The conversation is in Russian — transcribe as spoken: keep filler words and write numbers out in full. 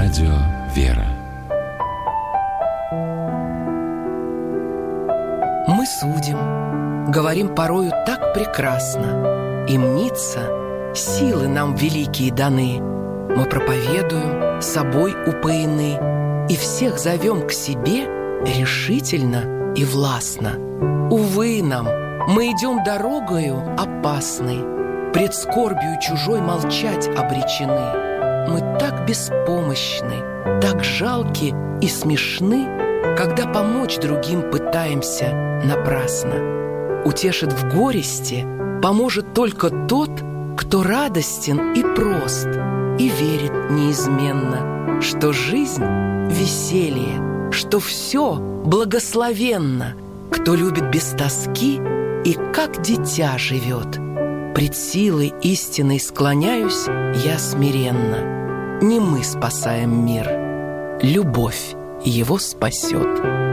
Радио «Вера». Мы судим, говорим порою так прекрасно, и мнится, силы нам великие даны. Мы проповедуем, собой упоены, и всех зовем к себе решительно и властно. Увы нам, мы идем дорогою опасной, пред скорбью чужой молчать обречены. Мы так беспомощны, так жалки и смешны, когда помочь другим пытаемся напрасно. Утешит в горести поможет только тот, кто радостен и прост, и верит неизменно, что жизнь — веселье, что все благословенно, кто любит без тоски и как дитя живет. Пред силой истинной склоняюсь я смиренно. Не мы спасаем мир, любовь его спасет.